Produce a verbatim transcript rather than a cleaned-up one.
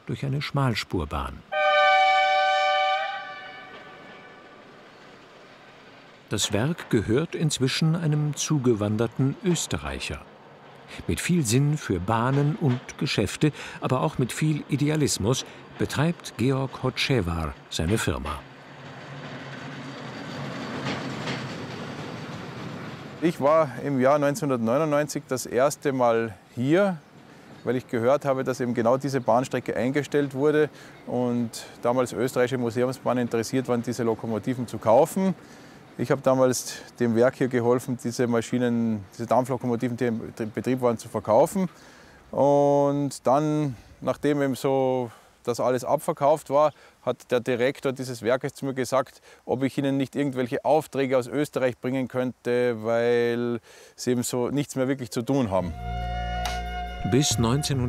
durch eine Schmalspurbahn. Das Werk gehört inzwischen einem zugewanderten Österreicher. Mit viel Sinn für Bahnen und Geschäfte, aber auch mit viel Idealismus betreibt Georg Hocevar seine Firma. Ich war im Jahr neunzehnhundertneunundneunzig das erste Mal hier, weil ich gehört habe, dass eben genau diese Bahnstrecke eingestellt wurde und damals österreichische Museumsbahnen interessiert waren, diese Lokomotiven zu kaufen. Ich habe damals dem Werk hier geholfen, diese Maschinen, diese Dampflokomotiven, die im Betrieb waren, zu verkaufen. Und dann, nachdem eben so das alles abverkauft war, hat der Direktor dieses Werkes zu mir gesagt, ob ich ihnen nicht irgendwelche Aufträge aus Österreich bringen könnte, weil sie eben so nichts mehr wirklich zu tun haben. Bis neunzehnhundertneunundneunzig